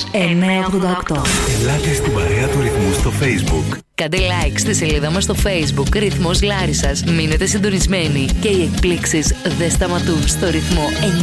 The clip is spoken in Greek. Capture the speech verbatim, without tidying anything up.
εννιακόσια ογδόντα οκτώ. Ελάτε στην παρέα του Ρυθμού στο Facebook. Κάντε like στη σελίδα μας στο Facebook Ρυθμός Λάρισσας. Μείνετε συντονισμένοι και οι εκπλήξεις δεν σταματούν στο Ρυθμό